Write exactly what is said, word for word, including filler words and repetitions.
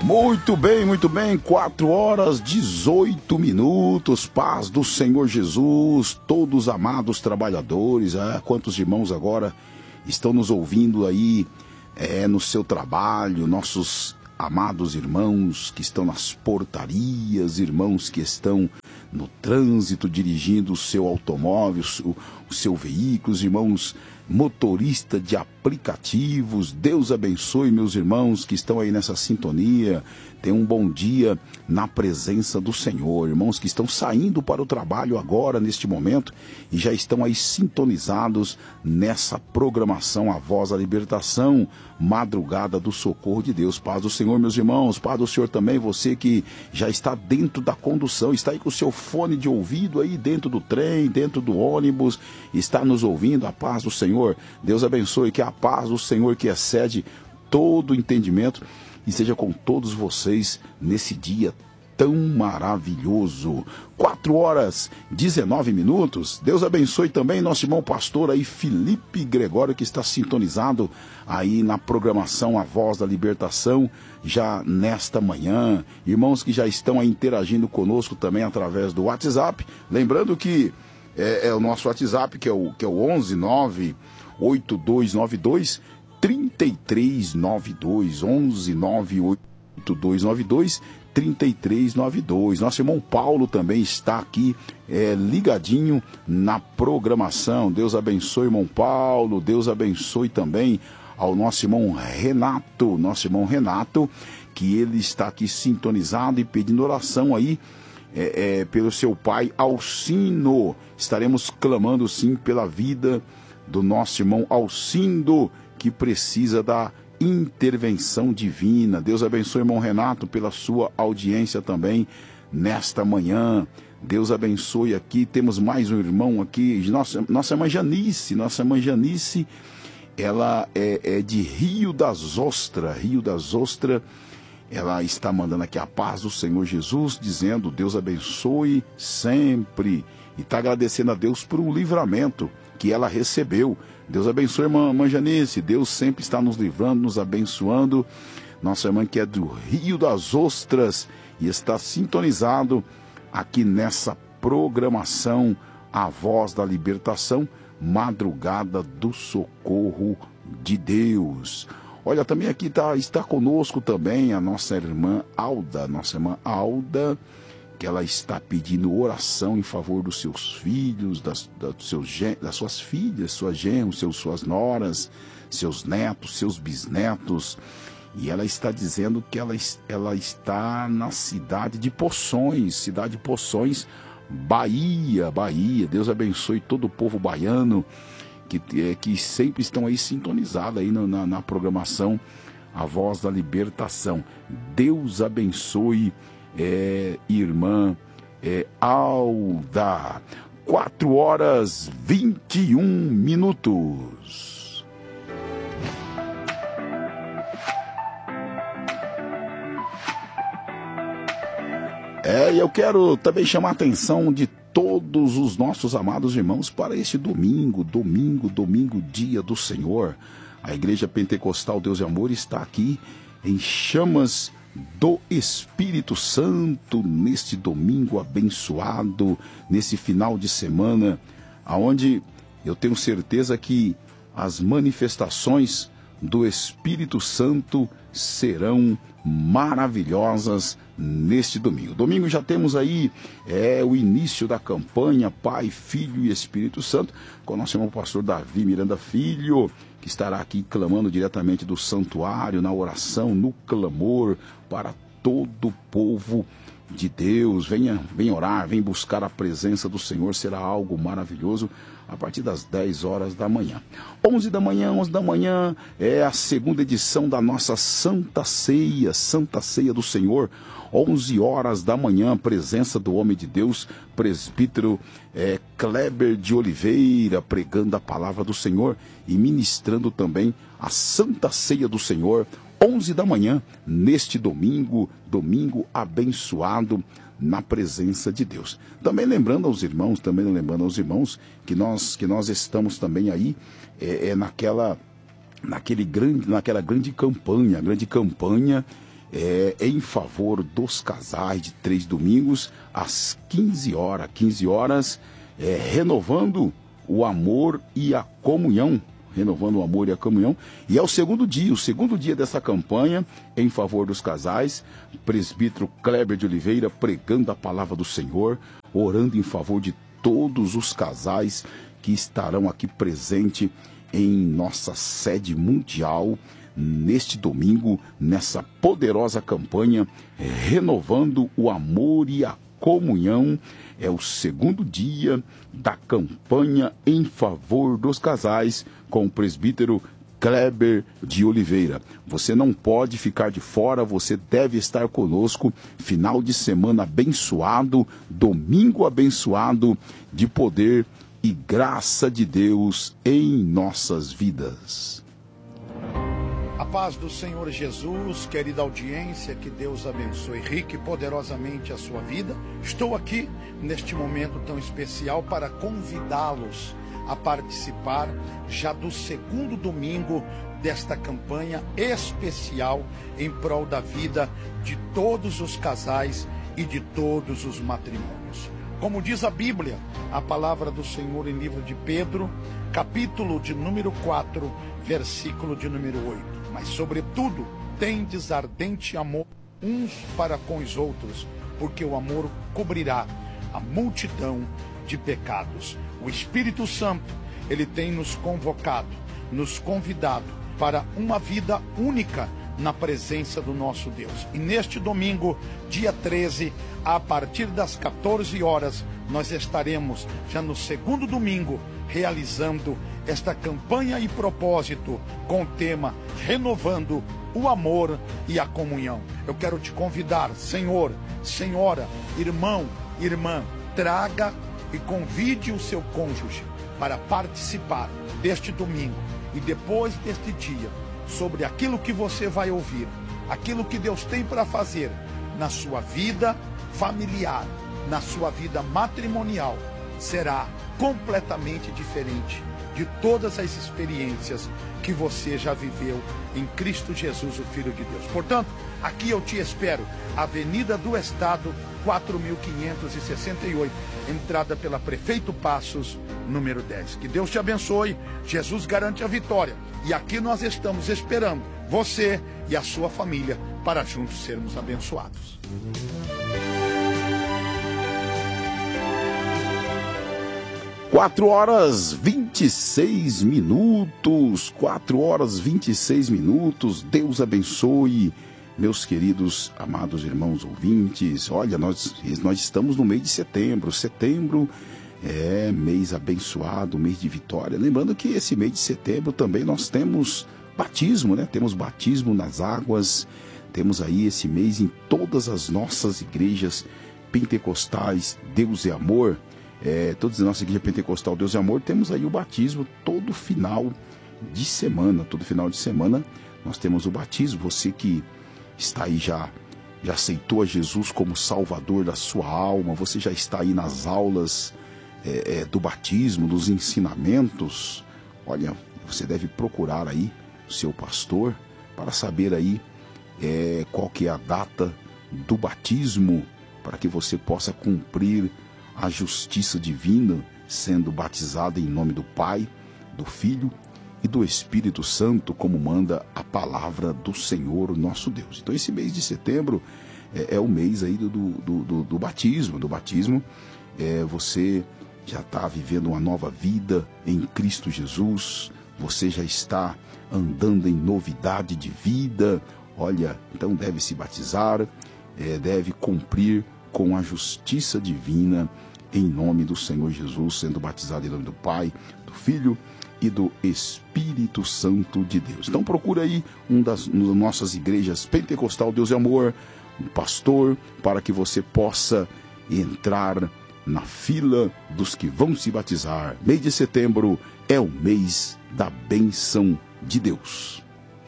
Muito bem, muito bem, quatro horas, dezoito minutos, paz do Senhor Jesus, todos amados trabalhadores, é, quantos irmãos agora estão nos ouvindo aí é, no seu trabalho, nossos amados irmãos que estão nas portarias, irmãos que estão no trânsito dirigindo o seu automóvel, o, o seu veículo, irmãos motorista de aplicativos. Deus abençoe meus irmãos que estão aí nessa sintonia. Tenham um bom dia na presença do Senhor. Irmãos que estão saindo para o trabalho agora, neste momento, e já estão aí sintonizados nessa programação A Voz da Libertação, Madrugada do Socorro de Deus. Paz do Senhor, meus irmãos, paz do Senhor também, você que já está dentro da condução, está aí com o seu fone de ouvido aí dentro do trem, dentro do ônibus, está nos ouvindo, a paz do Senhor. Deus abençoe, que a paz do Senhor que excede todo entendimento e seja com todos vocês nesse dia tão maravilhoso. quatro horas, dezenove minutos. Deus abençoe também nosso irmão pastor aí, Felipe Gregório, que está sintonizado aí na programação A Voz da Libertação, já nesta manhã. Irmãos que já estão aí interagindo conosco também através do WhatsApp. Lembrando que é, é o nosso WhatsApp, que é o, que é o onze nove oito dois nove dois três três nove dois, onze nove oito dois nove dois três três nove dois. Nosso irmão Paulo também está aqui é, ligadinho na programação. Deus abençoe, irmão Paulo. Deus abençoe também ao nosso irmão Renato, nosso irmão Renato, que ele está aqui sintonizado e pedindo oração aí é, é, pelo seu pai Alcindo. Estaremos clamando sim pela vida do nosso irmão Alcindo, que precisa da intervenção divina. Deus abençoe, irmão Renato, pela sua audiência também nesta manhã. Deus abençoe aqui. Temos mais um irmão aqui, nossa, nossa irmã Janice, nossa irmã Janice, ela é, é de Rio das Ostras, Rio das Ostras. Ela está mandando aqui a paz do Senhor Jesus, dizendo Deus abençoe sempre, e está agradecendo a Deus por um livramento que ela recebeu. Deus abençoe, irmã, irmã Janice. Deus sempre está nos livrando, nos abençoando. Nossa irmã que é do Rio das Ostras e está sintonizado aqui nessa programação A Voz da Libertação, Madrugada do Socorro de Deus. Olha, também aqui tá, está conosco também a nossa irmã Alda, nossa irmã Alda, que ela está pedindo oração em favor dos seus filhos, das, das, seus, das suas filhas, suas genros, seus, suas noras, seus netos, seus bisnetos. E ela está dizendo que ela, ela está na cidade de Poções, cidade de Poções, Bahia, Bahia. Deus abençoe todo o povo baiano, que, é, que sempre estão aí sintonizados aí na, na, na programação A Voz da Libertação. Deus abençoe, É, irmã é, Alda. Quatro horas vinte e um minutos. É, e eu quero também chamar a atenção de todos os nossos amados irmãos para este domingo, domingo, domingo, dia do Senhor. A Igreja Pentecostal Deus e Amor está aqui em chamas do Espírito Santo neste domingo abençoado, nesse final de semana, aonde eu tenho certeza que as manifestações do Espírito Santo serão maravilhosas neste domingo. Domingo já temos aí é, o início da campanha Pai, Filho e Espírito Santo, com o nosso irmão pastor Davi Miranda Filho, que estará aqui clamando diretamente do santuário, na oração, no clamor, para todo o povo de Deus. Venha, venha orar, venha buscar a presença do Senhor, será algo maravilhoso a partir das dez horas da manhã. onze da manhã, onze da manhã, é a segunda edição da nossa Santa Ceia, Santa Ceia do Senhor. onze horas da manhã, presença do homem de Deus, presbítero é, Kleber de Oliveira, pregando a palavra do Senhor e ministrando também a Santa Ceia do Senhor, onze da manhã, neste domingo, domingo abençoado na presença de Deus. Também lembrando aos irmãos, também lembrando aos irmãos que nós, que nós estamos também aí é, é naquela, naquele grande, naquela grande campanha, grande campanha é em favor dos casais de três domingos, às quinze horas, quinze horas, é, renovando o amor e a comunhão, renovando o amor e a comunhão, e é o segundo dia, o segundo dia dessa campanha em favor dos casais, presbítero Kleber de Oliveira pregando a palavra do Senhor, orando em favor de todos os casais que estarão aqui presentes em nossa sede mundial, neste domingo, nessa poderosa campanha, renovando o amor e a comunhão. É o segundo dia da campanha em favor dos casais, com o presbítero Kleber de Oliveira. Você não pode ficar de fora, você deve estar conosco. Final de semana abençoado, domingo abençoado, de poder e graça de Deus em nossas vidas. A paz do Senhor Jesus, querida audiência, que Deus abençoe rique e poderosamente a sua vida. Estou aqui neste momento tão especial para convidá-los a participar já do segundo domingo desta campanha especial em prol da vida de todos os casais e de todos os matrimônios. Como diz a Bíblia, a palavra do Senhor em livro de Pedro, capítulo de número quatro, versículo de número oito. Mas, sobretudo, tendes ardente amor uns para com os outros, porque o amor cobrirá a multidão de pecados. O Espírito Santo, ele tem nos convocado, nos convidado para uma vida única na presença do nosso Deus. E neste domingo, dia treze, a partir das quatorze horas, nós estaremos já no segundo domingo realizando esta campanha e propósito com o tema Renovando o Amor e a Comunhão. Eu quero te convidar, senhor, senhora, irmão, irmã, traga e convide o seu cônjuge para participar deste domingo e depois deste dia, sobre aquilo que você vai ouvir, aquilo que Deus tem para fazer na sua vida familiar, na sua vida matrimonial, será completamente diferente de todas as experiências que você já viveu em Cristo Jesus, o Filho de Deus. Portanto, aqui eu te espero, Avenida do Estado, quatro mil quinhentos e sessenta e oito, entrada pela Prefeito Passos, número dez. Que Deus te abençoe, Jesus garante a vitória. E aqui nós estamos esperando você e a sua família para juntos sermos abençoados. Quatro horas vinte e seis minutos, quatro horas vinte e seis minutos, Deus abençoe, meus queridos, amados irmãos ouvintes. Olha, nós, nós estamos no mês de setembro, setembro é mês abençoado, mês de vitória. Lembrando que esse mês de setembro também nós temos batismo, né? Temos batismo nas águas, temos aí esse mês em todas as nossas igrejas pentecostais, Deus é Amor. É, todas as nossas igrejas pentecostal Deus é Amor, temos aí o batismo todo final de semana, todo final de semana nós temos o batismo. Você que está aí já, já aceitou a Jesus como Salvador da sua alma, você já está aí nas aulas é, é, do batismo, dos ensinamentos, olha, você deve procurar aí o seu pastor para saber aí é, qual que é a data do batismo, para que você possa cumprir a justiça divina, sendo batizado em nome do Pai, do Filho e do Espírito Santo, como manda a palavra do Senhor nosso Deus. Então esse mês de setembro é, é o mês aí do, do, do, do batismo, do batismo. É, você já está vivendo uma nova vida em Cristo Jesus, você já está andando em novidade de vida. Olha, então deve se batizar, é, deve cumprir com a justiça divina, em nome do Senhor Jesus, sendo batizado em nome do Pai, do Filho e do Espírito Santo de Deus. Então procura aí um das nossas igrejas pentecostal Deus é Amor, um pastor, para que você possa entrar na fila dos que vão se batizar. Mês de setembro é o mês da bênção de Deus.